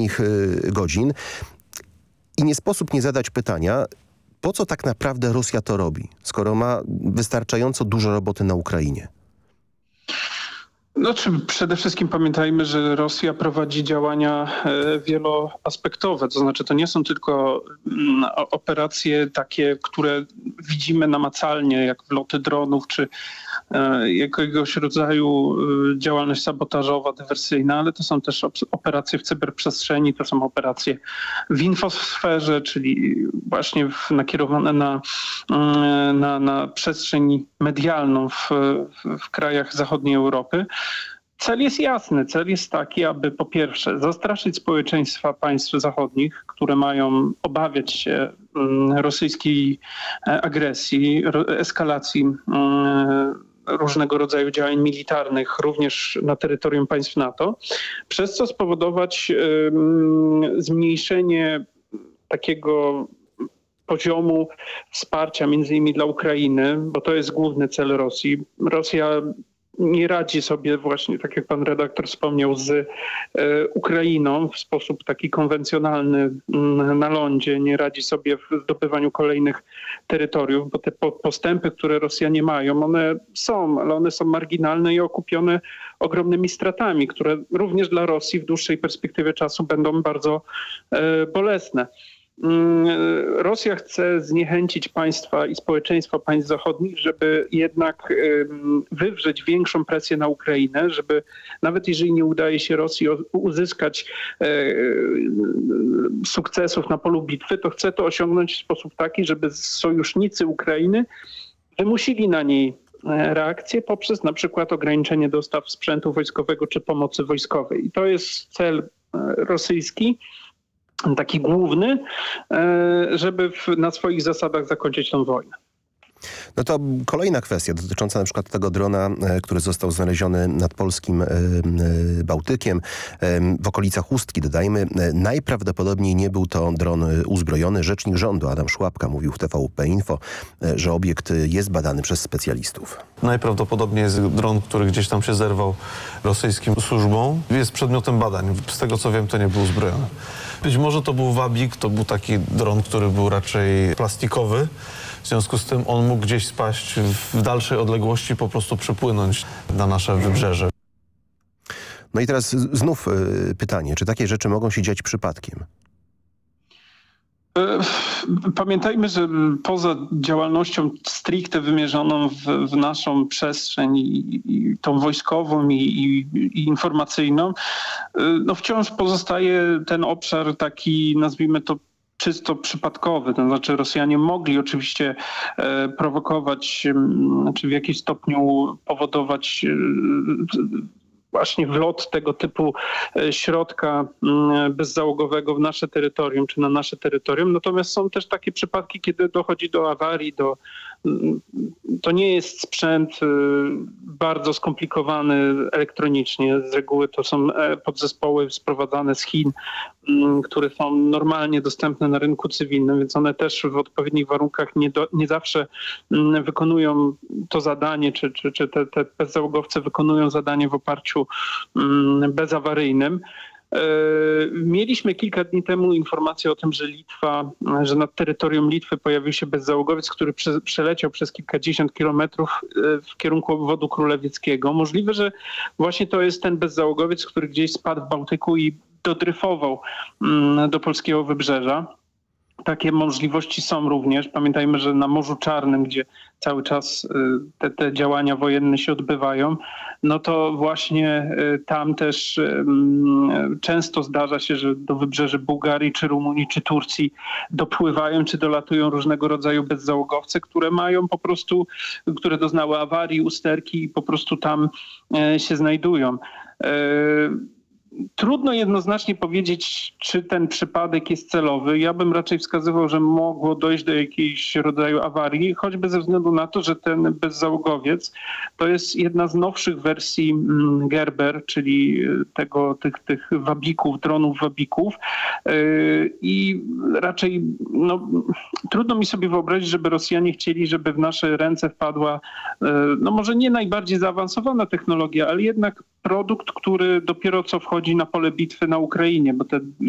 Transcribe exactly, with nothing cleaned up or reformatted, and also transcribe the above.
ostatnich godzin. I nie sposób nie zadać pytania, po co tak naprawdę Rosja to robi, skoro ma wystarczająco dużo roboty na Ukrainie? No, czy przede wszystkim pamiętajmy, że Rosja prowadzi działania wieloaspektowe, to znaczy to nie są tylko operacje takie, które widzimy namacalnie, jak wloty dronów, czy jakiegoś rodzaju działalność sabotażowa, dywersyjna, ale to są też operacje w cyberprzestrzeni, to są operacje w infosferze, czyli właśnie w, nakierowane na, na, na przestrzeń medialną w, w krajach zachodniej Europy. Cel jest jasny. Cel jest taki, aby po pierwsze zastraszyć społeczeństwa państw zachodnich, które mają obawiać się rosyjskiej agresji, eskalacji różnego rodzaju działań militarnych, również na terytorium państw NATO, przez co spowodować zmniejszenie takiego poziomu wsparcia między innymi dla Ukrainy, bo to jest główny cel Rosji. Rosja nie radzi sobie właśnie, tak jak pan redaktor wspomniał, z e, Ukrainą w sposób taki konwencjonalny m, na lądzie. Nie radzi sobie w zdobywaniu kolejnych terytoriów, bo te po, postępy, które Rosjanie mają, one są, ale one są marginalne i okupione ogromnymi stratami, które również dla Rosji w dłuższej perspektywie czasu będą bardzo e, bolesne. Rosja chce zniechęcić państwa i społeczeństwa państw zachodnich, żeby jednak wywrzeć większą presję na Ukrainę, żeby nawet jeżeli nie udaje się Rosji uzyskać sukcesów na polu bitwy, to chce to osiągnąć w sposób taki, żeby sojusznicy Ukrainy wymusili na niej reakcję poprzez na przykład ograniczenie dostaw sprzętu wojskowego czy pomocy wojskowej. I to jest cel rosyjski, taki główny, żeby na swoich zasadach zakończyć tę wojnę. No to kolejna kwestia dotycząca na przykład tego drona, który został znaleziony nad polskim Bałtykiem w okolicach Ustki, dodajmy. Najprawdopodobniej nie był to dron uzbrojony. Rzecznik rządu Adam Szłapka mówił w T V P Info, że obiekt jest badany przez specjalistów. Najprawdopodobniej jest dron, który gdzieś tam się zerwał rosyjskim służbom. Jest przedmiotem badań. Z tego co wiem, to nie był uzbrojony. Być może to był wabik, to był taki dron, który był raczej plastikowy. W związku z tym on mógł gdzieś spaść w dalszej odległości, po prostu przypłynąć na nasze wybrzeże. No i teraz znów y, pytanie, czy takie rzeczy mogą się dziać przypadkiem? Pamiętajmy, że poza działalnością stricte wymierzoną w, w naszą przestrzeń i, i tą wojskową i, i, i informacyjną, no wciąż pozostaje ten obszar taki, nazwijmy to, czysto przypadkowy. To znaczy Rosjanie mogli oczywiście e, prowokować, m, czy w jakimś stopniu powodować e, właśnie wlot tego typu środka bezzałogowego w nasze terytorium, czy na nasze terytorium. Natomiast są też takie przypadki, kiedy dochodzi do awarii, do... to nie jest sprzęt bardzo skomplikowany elektronicznie. Z reguły to są podzespoły sprowadzane z Chin, które są normalnie dostępne na rynku cywilnym, więc one też w odpowiednich warunkach nie, do, nie zawsze wykonują to zadanie, czy, czy, czy te, te bezzałogowce wykonują zadanie w oparciu bezawaryjnym. Mieliśmy kilka dni temu informację o tym, że Litwa, że nad terytorium Litwy pojawił się bezzałogowiec, który prze, przeleciał przez kilkadziesiąt kilometrów w kierunku obwodu królewieckiego. Możliwe, że właśnie to jest ten bezzałogowiec, który gdzieś spadł w Bałtyku i dodryfował do polskiego wybrzeża. Takie możliwości są również. Pamiętajmy, że na Morzu Czarnym, gdzie cały czas te, te działania wojenne się odbywają, no to właśnie tam też często zdarza się, że do wybrzeży Bułgarii, czy Rumunii, czy Turcji dopływają, czy dolatują różnego rodzaju bezzałogowce, które mają po prostu, które doznały awarii, usterki i po prostu tam się znajdują. Trudno jednoznacznie powiedzieć, czy ten przypadek jest celowy. Ja bym raczej wskazywał, że mogło dojść do jakiegoś rodzaju awarii, choćby ze względu na to, że ten bezzałogowiec to jest jedna z nowszych wersji Gerber, czyli tego, tych, tych wabików, dronów wabików. I raczej no, trudno mi sobie wyobrazić, żeby Rosjanie chcieli, żeby w nasze ręce wpadła, no może nie najbardziej zaawansowana technologia, ale jednak produkt, który dopiero co wchodzi na pole bitwy na Ukrainie, bo te